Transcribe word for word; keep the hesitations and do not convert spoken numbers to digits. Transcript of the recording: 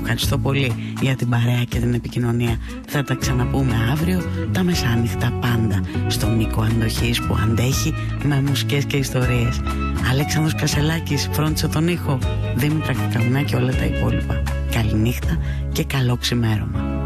ευχαριστώ πολύ για την παρέα και την επικοινωνία. Θα τα ξαναπούμε αύριο τα μεσάνυχτα πάντα στον οίκο αντοχής που αντέχει με μουσικές και ιστορίες. Αλέξανδρος Κασελάκης φρόντισε τον ήχο, Δήμητρα Κακαουνά και όλα τα υπόλοιπα. Καληνύχτα και καλό ξημέρωμα.